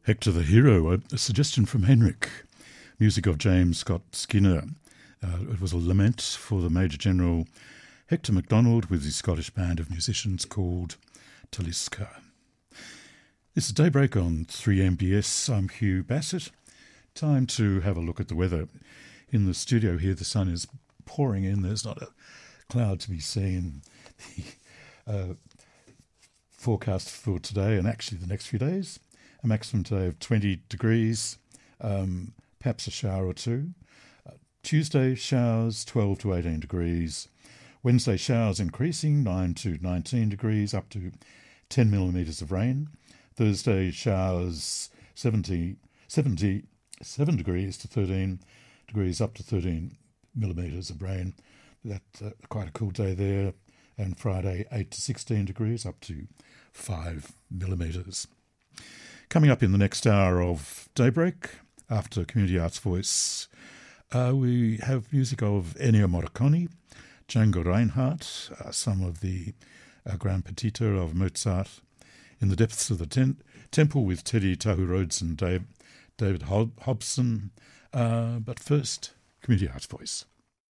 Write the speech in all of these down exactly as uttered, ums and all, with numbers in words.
Hector the Hero, a, a suggestion from Henrik. Music of James Scott Skinner. Uh, it was a lament for the Major General Hector MacDonald with his Scottish band of musicians called Taliska. This is Daybreak on three M B S. I'm Hugh Bassett. Time to have a look at the weather. In the studio here, the sun is pouring in. There's not a cloud to be seen. The uh, forecast for today and actually the next few days, a maximum today of twenty degrees, um, perhaps a shower or two. Uh, Tuesday, showers, twelve to eighteen degrees. Wednesday, showers increasing, nine to nineteen degrees, up to ten millimetres of rain. Thursday, showers, seventy, seventy-seven degrees to thirteen degrees, up to thirteen millimetres of rain. That's uh, quite a cool day there. And Friday, eight to sixteen degrees, up to five millimetres. Coming up in the next hour of Daybreak, after Community Arts Voice, uh, we have music of Ennio Morricone, Django Reinhardt, uh, some of the uh, Grand Partita of Mozart, In the Depths of the ten- Temple with Teddy Tahu Rhodes and Dave, David Hob- Hobson. Uh, but first, Community Arts Voice.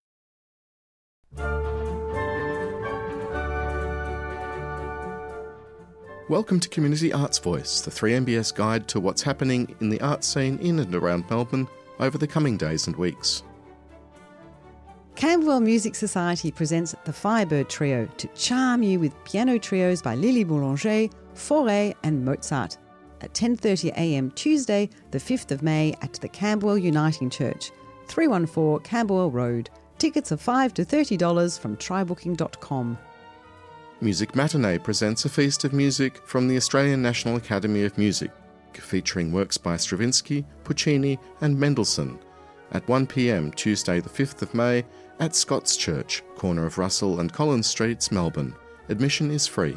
Welcome to Community Arts Voice, the three M B S guide to what's happening in the arts scene in and around Melbourne over the coming days and weeks. Camberwell Music Society presents the Firebird Trio to charm you with piano trios by Lily Boulanger, Fauré and Mozart at ten thirty a m Tuesday, the fifth of May at the Camberwell Uniting Church, three one four Camberwell Road. Tickets are five dollars to thirty dollars from try booking dot com. Music Matinee presents a feast of music from the Australian National Academy of Music, featuring works by Stravinsky, Puccini and Mendelssohn, at one p m Tuesday the fifth of May at Scots Church, corner of Russell and Collins Streets, Melbourne. Admission is free.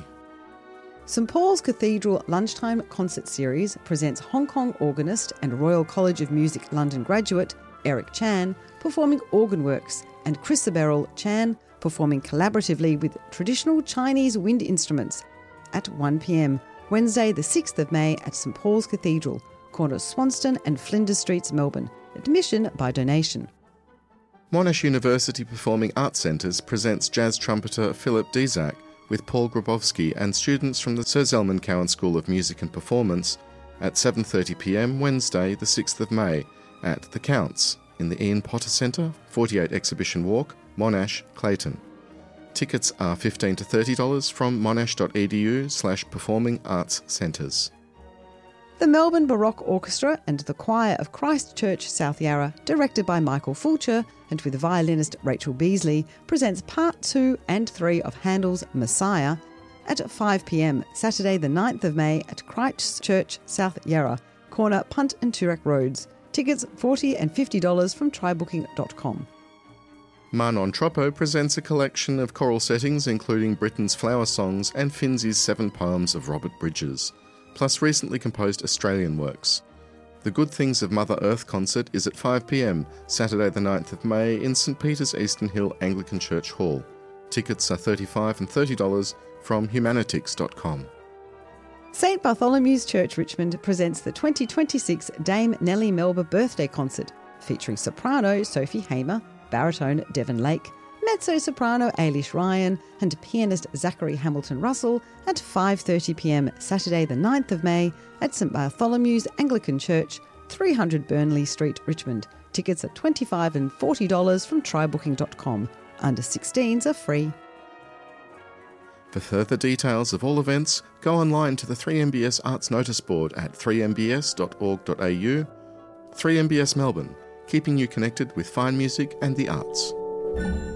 St Paul's Cathedral Lunchtime Concert Series presents Hong Kong organist and Royal College of Music London graduate Eric Chan performing organ works, and Christabel Chan performing collaboratively with traditional Chinese wind instruments at one p m Wednesday the sixth of May at St Paul's Cathedral, corner Swanston and Flinders Streets, Melbourne. Admission by donation. Monash University Performing Arts Centres presents jazz trumpeter Philip Dizak with Paul Grabowski and students from the Sir Zelman Cowen School of Music and Performance at seven thirty p m Wednesday the sixth of May at The Counts in the Ian Potter Centre, forty-eight Exhibition Walk, Monash, Clayton. Tickets are fifteen dollars to thirty dollars from monash.edu slash performing arts centres. The Melbourne Baroque Orchestra and the Choir of Christ Church South Yarra, directed by Michael Fulcher and with violinist Rachel Beasley, presents part two and three of Handel's Messiah at five p m Saturday the ninth of May at Christ Church South Yarra, corner Punt and Toorak Roads. Tickets forty dollars and fifty dollars from try booking dot com. Manon Troppo presents a collection of choral settings including Britain's Flower Songs and Finzi's Seven Poems of Robert Bridges, plus recently composed Australian works. The Good Things of Mother Earth concert is at five p m Saturday the ninth of May in St Peter's Eastern Hill Anglican Church Hall. Tickets are thirty-five dollars and thirty dollars from humanitix dot com. St Bartholomew's Church Richmond presents the twenty twenty-six Dame Nellie Melba Birthday Concert, featuring soprano Sophie Hamer, baritone Devon Lake, mezzo-soprano Ailish Ryan and pianist Zachary Hamilton Russell at five thirty p m Saturday the ninth of May at St Bartholomew's Anglican Church, three hundred Burnley Street, Richmond. Tickets are twenty-five dollars and forty dollars from try booking dot com. Under sixteens are free. For further details of all events, go online to the three M B S Arts Notice Board at three m b s dot org dot a u. three M B S Melbourne, keeping you connected with fine music and the arts.